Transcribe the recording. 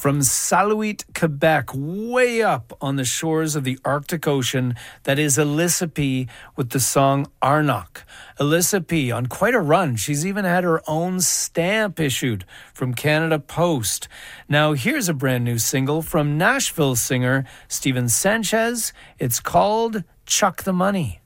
From Saluit, Quebec, way up on the shores of the Arctic Ocean, that is Alyssa P. with the song Arnoch. Alyssa P. on quite a run. She's even had her own stamp issued from Canada Post. Now here's a brand new single from Nashville singer Steven Sanchez. It's called Chuck the Money.